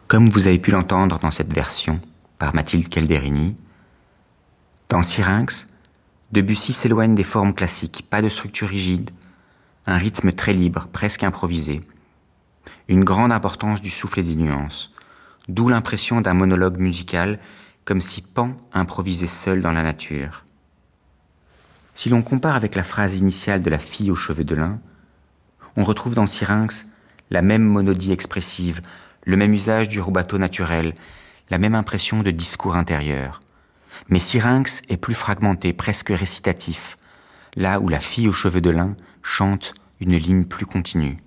Comme vous avez pu l'entendre dans cette version par Mathilde Calderini, dans Syrinx, Debussy s'éloigne des formes classiques, pas de structure rigide, un rythme très libre, presque improvisé, une grande importance du souffle et des nuances, d'où l'impression d'un monologue musical, comme si Pan improvisait seul dans la nature. Si l'on compare avec la phrase initiale de la fille aux cheveux de lin, on retrouve dans Syrinx la même monodie expressive, le même usage du rubato naturel, la même impression de discours intérieur. Mais Syrinx est plus fragmenté, presque récitatif, là où la fille aux cheveux de lin chante une ligne plus continue.